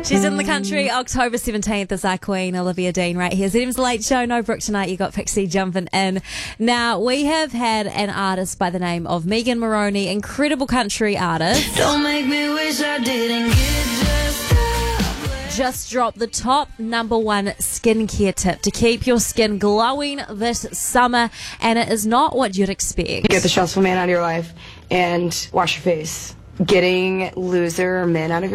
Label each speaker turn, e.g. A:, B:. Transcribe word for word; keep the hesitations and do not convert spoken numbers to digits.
A: She's in the country. October seventeenth is our queen, Olivia Dean, right here. Z M's Late Show. No Brooke tonight. You got Pixie jumping in. Now, we have had an artist by the name of Megan Moroney, incredible country artist.
B: Don't make me wish I didn't get dressed up.
A: Just dropped the top number one skincare tip to keep your skin glowing this summer, and it is not what you'd expect.
C: Get the stressful man out of your life and wash your face. Getting loser men out of your